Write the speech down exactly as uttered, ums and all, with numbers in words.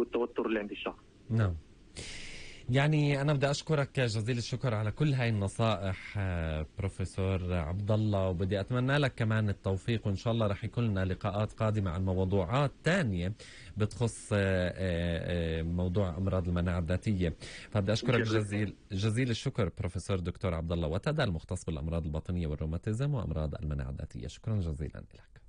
والتوتر اللي عند الشخص. نعم. يعني أنا بدي أشكرك جزيل الشكر على كل هاي النصائح بروفيسور عبد الله، وبدي أتمنى لك كمان التوفيق، وإن شاء الله رح يكون لنا لقاءات قادمة عن موضوعات تانية بتخص موضوع أمراض المناعة الذاتية. فبدي أشكرك جزيل جزيل الشكر بروفيسور دكتور عبد الله وتدا، المختص بالأمراض الباطنية والروماتيزم وأمراض المناعة الذاتية. شكرا جزيلا لك.